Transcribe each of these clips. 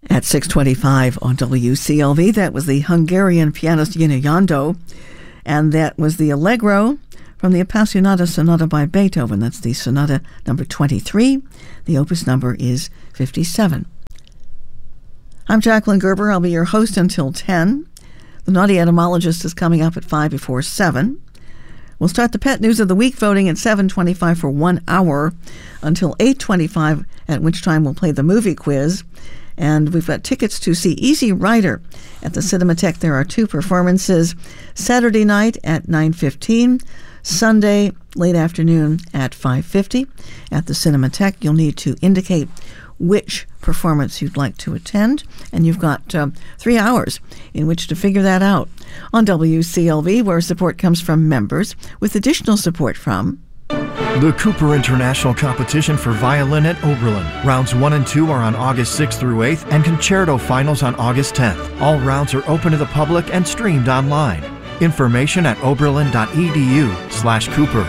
At 6:25 on WCLV, that was the Hungarian pianist Jina Jandó, and that was the Allegro from the Appassionata Sonata by Beethoven. That's the Sonata number 23. The opus number is 57. I'm Jacqueline Gerber. I'll be your host until 10. The Naughty Etymologist is coming up at 5 before 7. We'll start the Pet News of the Week voting at 7:25 for 1 hour until 8:25, at which time we'll play the movie quiz. And we've got tickets to see Easy Rider at the Cinematheque. There are 2 performances, Saturday night at 9:15, Sunday late afternoon at 5:50 at the Cinematheque. You'll need to indicate which performance you'd like to attend, and you've got 3 hours in which to figure that out on WCLV, where support comes from members, with additional support from the Cooper International Competition for Violin at Oberlin. Rounds 1 and 2 are on August 6th through 8th, and concerto finals on August 10th. All rounds are open to the public and streamed online. Information at oberlin.edu/Cooper.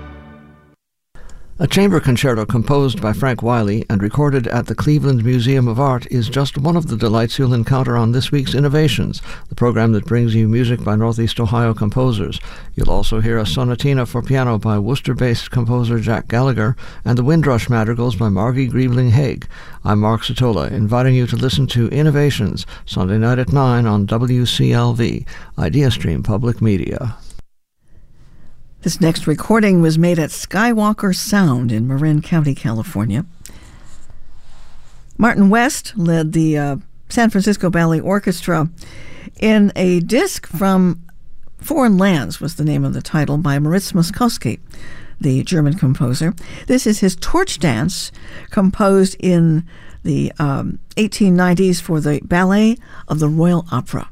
A chamber concerto composed by Frank Wiley and recorded at the Cleveland Museum of Art is just one of the delights you'll encounter on this week's Innovations, the program that brings you music by Northeast Ohio composers. You'll also hear a sonatina for piano by Worcester-based composer Jack Gallagher and the Windrush Madrigals by Margie Griebling-Haig. I'm Mark Sotola, inviting you to listen to Innovations, Sunday night at 9 on WCLV, IdeaStream Public Media. This next recording was made at Skywalker Sound in Marin County, California. Martin West led the San Francisco Ballet Orchestra in a disc from Foreign Lands, was the name of the title, by Moritz Moszkowski, the German composer. This is his torch dance, composed in the 1890s for the Ballet of the Royal Opera.